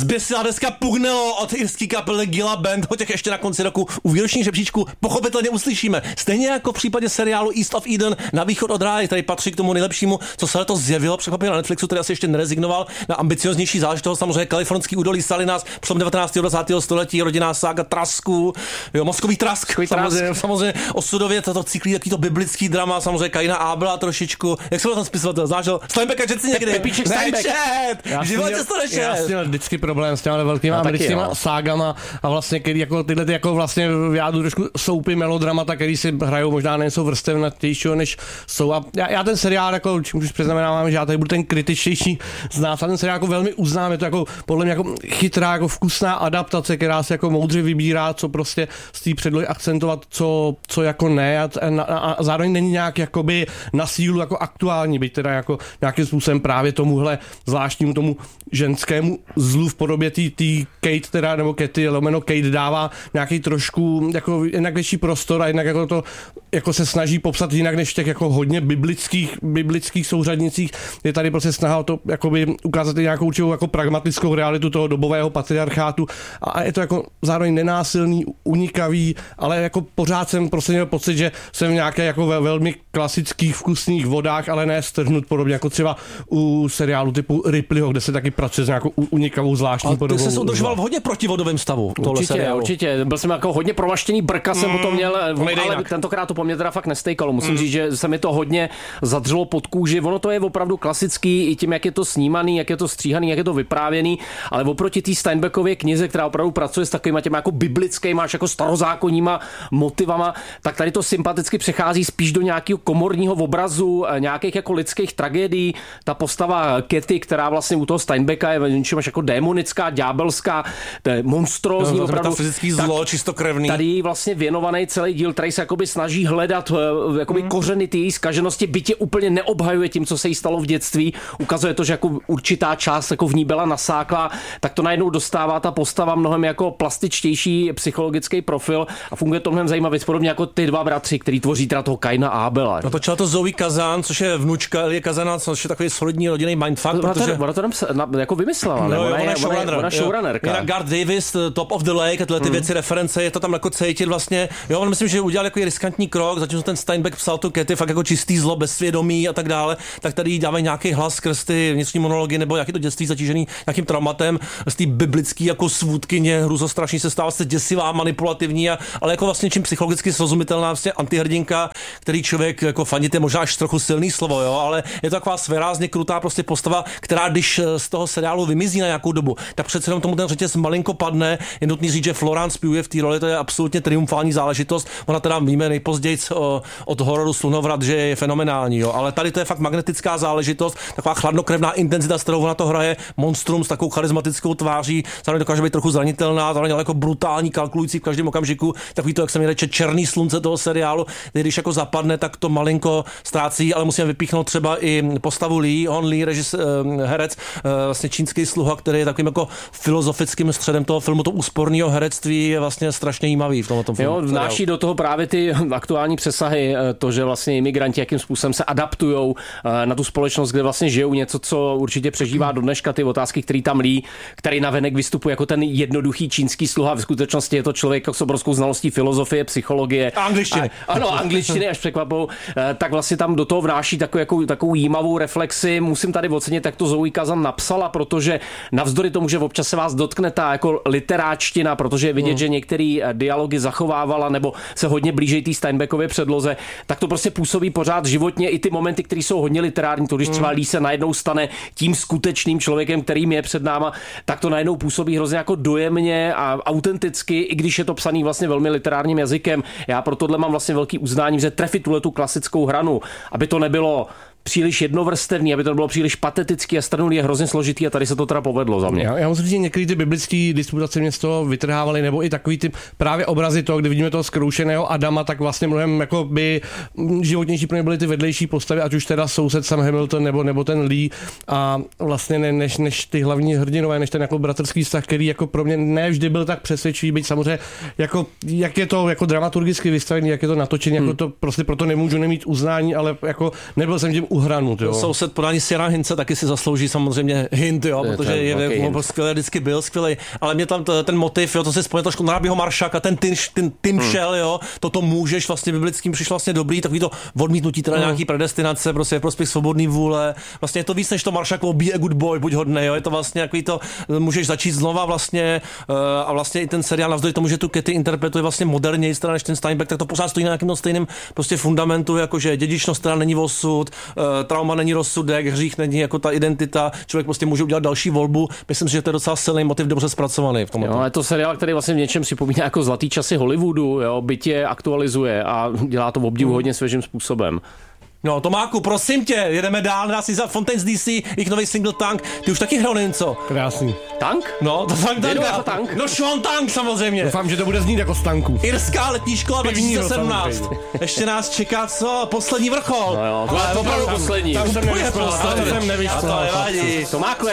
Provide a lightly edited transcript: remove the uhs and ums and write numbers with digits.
zběsila deska Pugnelo od irský kapely Gila Band, ho těch ještě na konci roku u výročních žebříčku pochopitelně uslyšíme. Stejně jako v případě seriálu East of Eden Na východ od ráje, který patří k tomu nejlepšímu, co se letos zjevilo, překvapivě na Netflixu, který asi ještě nerezignoval na ambicioznější záležitost, samozřejmě kalifornský údolí Salinas, přelom 19. a 20. století, rodinná sága Trasků, jo, mozkový trask, samozřejmě osudově toto cyklí, jaký to biblický drama, samozřejmě Kaina a Abela trošičku. Jak se ten spisovatel znáš? Steinbecka četl si někdy? Pepíček Steinbeck. V životě to nečet. Já jsem měl vždycky problém s těmi velkýma americkýma ságama a vlastně, který jako tyhle jako vlastně v jádru trošku soupy melodramata, který si hrajou, možná nejsou vrstevnatějšího, než jsou. A já ten seriál, jako, už přeznamenávám, že já tady budu ten kritičtější z nás, a ten seriál jako velmi uznám, je to jako podle mě jako chytrá, jako vkusná adaptace, která se jako moudře vybírá, co prostě z té předlohy akcentovat, co jako ne, a zároveň není nějak jakoby na sílu jako aktuální, byť teda jako nějakým způsobem právě tomuhle zvláštnímu tomu ženskému zlu v podobě té Kate teda, nebo Katy, lomeno Kate dává nějaký trošku jako jinak větší prostor a jinak jako to jako se snaží popsat jinak než v těch jako hodně biblických souřadnicích. Je tady prostě snaha o to jakoby ukázat nějakou určitou jako pragmatickou realitu toho dobového patriarchátu a je to jako zároveň nenásilný, unikavý, ale jako pořád jsem prostě měl pocit, že jsem v nějaké jako velmi klasických vkusných vodách, ale ne strhnut podobně jako třeba u seriálu typu Ripleyho, kde se taky pracuje s nějakou unikavou zvláštní podobou. A ty se udržoval v hodně protivodovém stavu. Určitě. Byl jsem jako hodně promaštěný brka, jsem potom měl, ale tentokrát to po mě teda fakt nestejkalo. Musím říct, že se mi to hodně zadřelo pod kůži. Ono to je opravdu klasický i tím, jak je to snímaný, jak je to stříhaný, jak je to vyprávěný, ale oproti té Steinbeckově knize, která opravdu pracuje s takovýma těma jako biblickými, až jako starozákonníma motivama, tak tady to sympaticky přechází spíš do nějakého komorního obrazu, nějakých jako lidských tragédií. Ta postava Katy, která vlastně u toho Steinbecka je něčím až jako démonická, ďábelská, monstrózní, opravdu fyzický zlo, čistokrevný. Tady vlastně věnovaný celý díl, který se jakoby snaží hledat jakoby kořeny té její zkaženosti, bytě úplně neobhajuje tím, co se jí stalo v dětství. Ukazuje to, že jako určitá část jako v ní byla nasáklá, tak to najednou dostává ta postava mnohem jako plastičtější psychologický profil a funguje to mnohem zajímavě, podobně jako ty dva bratři, který tvoří teda toho Kaina a Abela. Natočila to Zoe Kazan, což je vnučka Elie Kazana, což je takový solidní rodinný mindfuck, protože ona to jako vymyslela, ne? Ona showrunnerka. Jinak Garth Davis, Top of the Lake, a tyhle ty věci, reference, je to tam jako cítit vlastně. Jo, on myslím, že udělal jako riskantní krok, zatímco ten Steinbeck psal tu Katy fakt jako čistý zlo, bezsvědomí a tak dále, tak tady dávají nějaký hlas skrz ty vnitřní monology nebo jaký to dětství zatížený nějakým traumatem, z té biblické jako svůdkyně, hruzostrašný se stává se děsivá, manipulativní, ale jako vlastně čím psychologicky srozumitelná vlastně antihrdinka, který člověk jako fandit je možná až trochu silný slovo, jo, ale je to taková svérázně krutá prostě postava, která když z toho seriálu vymizí na nějakou dobu, tak přece jenom tomu ten řetěz malinko padne. Je nutný říct, že Florence Pugh je v té roli, to je absolutně triumfální záležitost. Ona teda víme nejpozději od hororu Slunovrat, že je fenomenální, jo, ale tady to je fakt magnetická záležitost, taková chladnokrevná intenzita, s kterou ona to hraje, monstrum s takovou charismatickou tváří, zároveň dokáže být trochu zranitelná, zároveň jako brutální, kalkulující v každém okamžiku, takový to, jak se mi řeče, černý slunce toho seriálu, když jako zapadne, tak to malinko ztrácí, ale musíme vypíchnout třeba i postavu Lee, on Lee, herec, vlastně čínský sluha, který je takovým jako filozofickým středem toho filmu, to úsporného herectví je vlastně strašně jímavý v tomto filmu. Jo, vnáší do toho právě ty aktuální přesahy, to, že vlastně imigranti jakým způsobem se adaptujou na tu společnost, kde vlastně žijou, něco, co určitě přežívá do dneška, ty otázky, který tam Lee, který navenek vystupuje jako ten jednoduchý čínský sluha, v skutečnosti je to člověk s obrovskou znalostí filozofie, psychologie. Angličtiny. Ano, angličtiny až překvapou, tak vlastně tam do toho vnáší takovou jímavou reflexi. Musím tady ocenit, jak to Zoe Kazan napsala, protože navzdory tomu, že občas se vás dotkne ta jako literáčtina, protože je vidět, že některé dialogy zachovávala nebo se hodně blíží té Steinbeckově předloze, tak to prostě působí pořád životně i ty momenty, které jsou hodně literární. To, když třeba Lee se najednou stane tím skutečným člověkem, kterým je před náma, tak to najednou působí hrozně jako dojemně a autenticky, i když je to psaný vlastně velmi literárním jazykem. Já pro tohle mám vlastně velký uznání, že trefit tu klasickou hranu, aby to nebylo příliš jednovrstevný, aby to bylo příliš patetický a strnulý, je hrozně složitý a tady se to teda povedlo za mě. Já musím říct, že některé ty biblické disputace mě z toho vytrhávaly, nebo i takový ty právě obrazy toho, kdy vidíme toho zkroušeného Adama, tak vlastně mnohem jako by životnější pro mě byly ty vedlejší postavy, ať už teda soused Sam Hamilton nebo ten Lee a vlastně než ty hlavní hrdinové, než ten jako bratrský vztah, který jako pro mě ne vždy byl tak přesvědčivý, byť samozřejmě jako jak je to jako dramaturgicky vystavený, jak je to natočený, jako to prostě proto nemůžu nemít uznání, ale jako nebyl jsem tím uhranut, jo. Soused podání Sierra Hince taky si zaslouží samozřejmě hint, jo, protože je skvělý, vždycky byl skvělý, ale mě tam ten motiv, jo, to se spojil trošku na Nábího Maršaka, ten Tim Shell, jo, toto můžeš vlastně biblickým přišlo vlastně dobrý, takový to odmítnutí teda nějaký predestinace, prostě prospěch svobodný vůle. Vlastně je to víc než to Maršakovo Be a Good Boy, buď hodnej, jo, je to vlastně takový to, můžeš začít znova vlastně a vlastně i ten seriál navzdory tomu, že tu Katy interpretuje vlastně moderněji než ten Steinbeck, tak to pořád stojí na nějakém stejném prostě fundamentu, jakože dědičnost teda není osud, trauma není rozsudek, hřích není jako ta identita, člověk prostě může udělat další volbu. Myslím si, že to je docela silný motiv, dobře zpracovaný v tom. Jo, je to seriál, který vlastně v něčem připomíná jako zlatý časy Hollywoodu, jo, byť je aktualizuje a dělá to v obdivu hodně svěžím způsobem. No, Tomáku, prosím tě, jedeme dál, dá si za Fontaine's DC, jejich nový single Tank. Ty už taky hrál něco. Krásný. Tank? No, to fakt Tank. Jako Tank. No, Sean Tank samozřejmě. Doufám, že to bude znít jako z Tanku. Irská letní škola 2017. Ještě nás čeká co? Poslední vrchol. No jo, to je opravdu poslední. Tam jsem nevyšel. To nevadí. Tomáku,